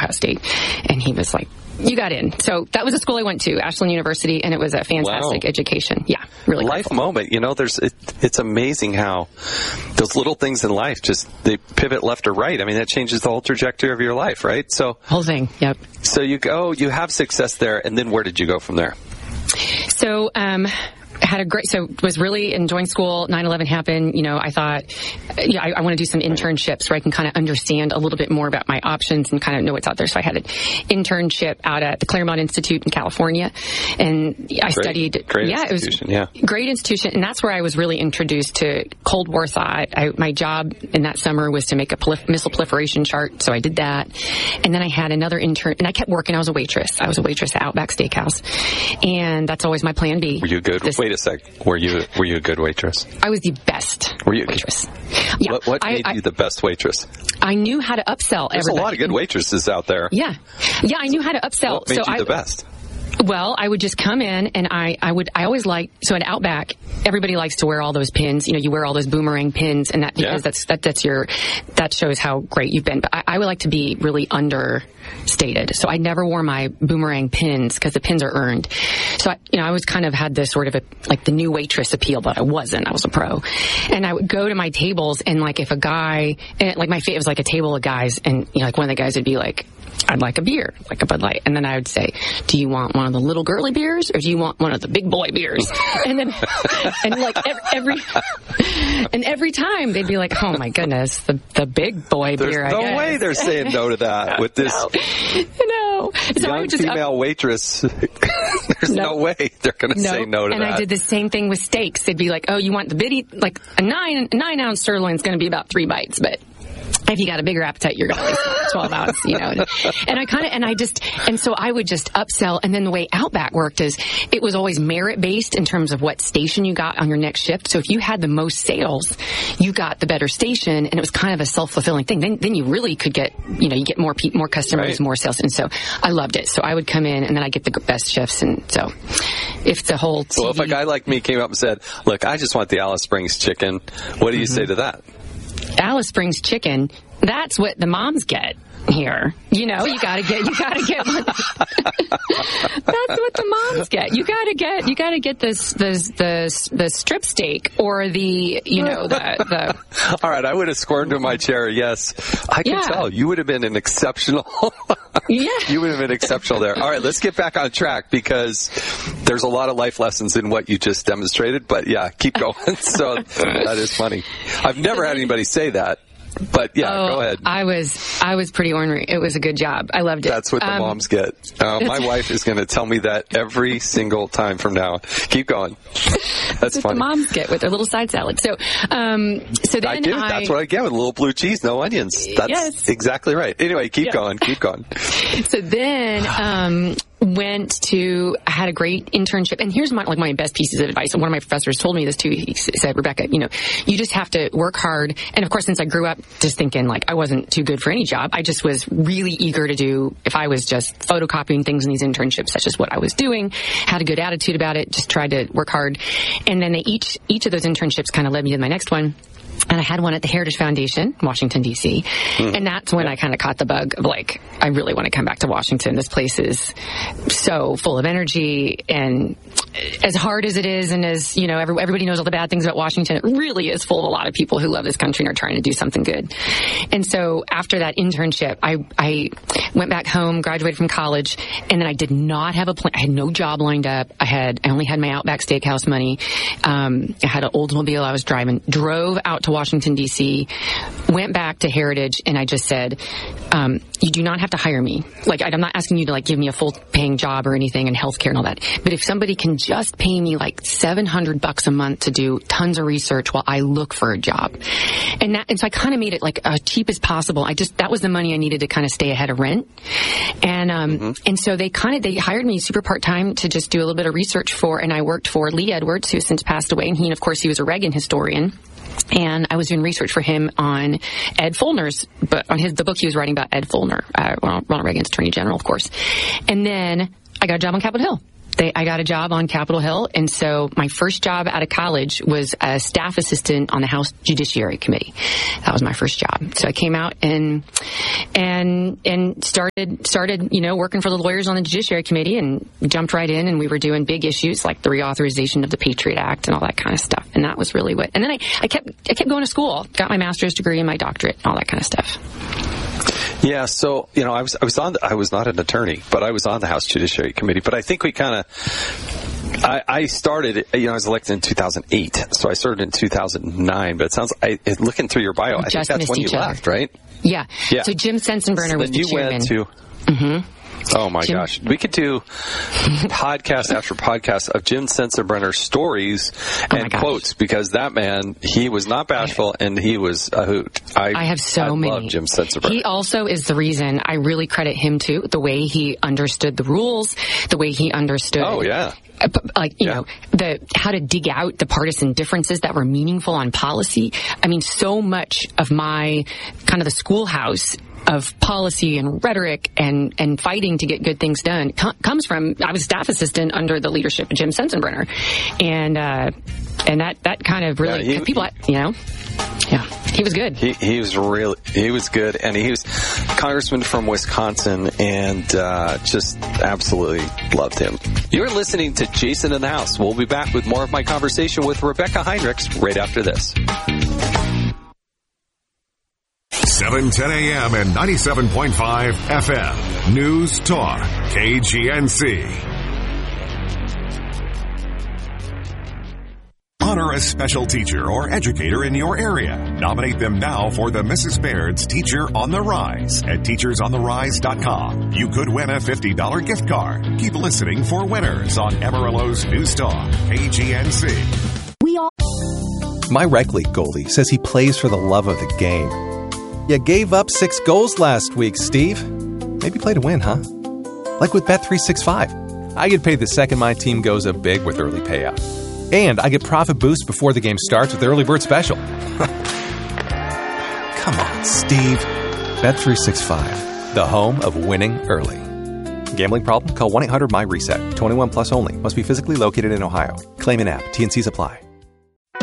Ohio State. And he was like, you got in. So that was a school I went to, Ashland University, and it was a fantastic education. Yeah, really life grateful. moment. You know, it's amazing how those little things in life they pivot left or right. I mean, that changes the whole trajectory of your life, right? So whole thing. Yep. So you have success there, and then where did you go from there? So, was really enjoying school. 9/11 happened. You know, I thought, I want to do some internships where I can kind of understand a little bit more about my options and kind of know what's out there. So I had an internship out at the Claremont Institute in California, and I studied. Great institution. Great institution, and that's where I was really introduced to Cold War thought. My job in that summer was to make a missile proliferation chart, so I did that, and then I had another intern, and I kept working. I was a waitress at Outback Steakhouse, and that's always my plan B. Were you good? Wait a sec. Were you a good waitress? I was the best waitress. Yeah. What made you the best waitress? I knew how to upsell. There's everybody. A lot of good waitresses out there. Yeah, I knew how to upsell. What made you the best? Well, I would just come in and I always so at Outback, everybody likes to wear all those pins. You know, you wear all those boomerang pins, and that shows how great you've been. But I would like to be really understated. So I never wore my boomerang pins because the pins are earned. So I always kind of had this sort of the new waitress appeal, but I wasn't. I was a pro. And I would go to my tables, and if a guy, it was like a table of guys, and one of the guys would be like, I'd like a beer, like a Bud Light. And then I would say, do you want one of the little girly beers or do you want one of the big boy beers? And then, every time they'd be like, oh my goodness, the big boy beer. There's no way they're saying no to that with this no. So young I would just female waitress. There's no way they're going to say no to that. And I did the same thing with steaks. They'd be like, oh, you want the bitty, like a 9-ounce sirloin's going to be about 3 bites, but if you got a bigger appetite, you're going to waste 12 ounce, And so I would just upsell. And then the way Outback worked is it was always merit based in terms of what station you got on your next shift. So if you had the most sales, you got the better station, and it was kind of a self-fulfilling thing. Then you really could get, you get more customers, right, more sales. And so I loved it. So I would come in and then I get the best shifts. And so if the whole TV... Well, if a guy like me came up and said, look, I just want the Alice Springs chicken, what do you say to that? Alice Springs chicken, that's what the moms get here. You gotta get one. That's what the moms get. You gotta get the strip steak or the All right, I would have squirmed in my chair. Yes, I can tell you would have been an exceptional. You would have been exceptional there. All right, let's get back on track because there's a lot of life lessons in what you just demonstrated. But yeah, keep going. So that is funny. I've never had anybody say that. But go ahead. I was pretty ornery. It was a good job. I loved it. That's what the moms get. My wife is going to tell me that every single time from now on. Keep going. That's what funny. The moms get with their little side salad. So then I do. That's what I get with a little blue cheese, no onions. That's exactly right. Anyway, keep going. Keep going. So then I had a great internship, and here's my best pieces of advice. And one of my professors told me this too. He said, Rebecca, you just have to work hard. And of course, since I grew up just thinking I wasn't too good for any job, I just was really eager to do. If I was just photocopying things in these internships, that's just what I was doing. Had a good attitude about it. Just tried to work hard. And then each of those internships kind of led me to my next one. And I had one at the Heritage Foundation, Washington, D.C. And that's when I kind of caught the bug of I really want to come back to Washington. This place is so full of energy, and as hard as it is, and as, everybody knows all the bad things about Washington, it really is full of a lot of people who love this country and are trying to do something good. And so after that internship, I went back home, graduated from college, and then I did not have a plan. I had no job lined up. I only had my Outback Steakhouse money. I had an Oldsmobile I was drove out to Washington, D.C., went back to Heritage, and I just said, you do not have to hire me. I'm not asking you to give me a full paying job or anything and healthcare and all that. But if somebody can just pay me $700 a month to do tons of research while I look for a job. And so I kind of made it as cheap as possible. that was the money I needed to kind of stay ahead of rent. And, and so they hired me super part-time to just do a little bit of research and I worked for Lee Edwards, who has since passed away. And he was a Reagan historian. And I was doing research for him on Ed Follner's, but on the book he was writing about Ed Follner, Ronald Reagan's Attorney General, of course. And then I got a job on Capitol Hill. I got a job on Capitol Hill. And so my first job out of college was a staff assistant on the House Judiciary Committee. That was my first job. So I came out and started, working for the lawyers on the Judiciary Committee and jumped right in, and we were doing big issues like the reauthorization of the Patriot Act and all that kind of stuff. And that was really what, and then I kept going to school, got my master's degree and my doctorate and all that kind of stuff. Yeah, so I was not an attorney, but I was on the House Judiciary Committee. But I think we kind of, I started, I was elected in 2008, so I started in 2009. But it sounds, looking through your bio, I think that's when you left, right? Yeah. So Jim Sensenbrenner was the chairman. You went to. Oh my gosh. We could do podcast after podcast of Jim Sensenbrenner stories and quotes, because that man, he was not bashful and he was a hoot. I have so many. I love Jim Sensenbrenner. He also is the reason I really credit him too, the way he understood the rules, the way he understood. Oh yeah. How to dig out the partisan differences that were meaningful on policy. I mean, so much of my kind of the schoolhouse of policy and rhetoric and fighting to get good things done comes from, I was staff assistant under the leadership of Jim Sensenbrenner. And that kind of really, he was good. He was good. And he was congressman from Wisconsin, and just absolutely loved him. You're listening to Jason in the House. We'll be back with more of my conversation with Rebecca Heinrichs right after this. 710 a.m. and 97.5 FM. News Talk, KGNC. Honor a special teacher or educator in your area. Nominate them now for the Mrs. Baird's Teacher on the Rise at teachersontherise.com. You could win a $50 gift card. Keep listening for winners on Amarillo's News Talk, KGNC. My rec league goalie says he plays for the love of the game. You gave up 6 goals last week, Steve. Maybe play to win, huh? Like with Bet365. I get paid the second my team goes up big with early payout. And I get profit boost before the game starts with Early Bird Special. Come on, Steve. Bet365, the home of winning early. Gambling problem? Call 1-800-MY-RESET. 21 plus only. Must be physically located in Ohio. Claim in app. T&Cs apply.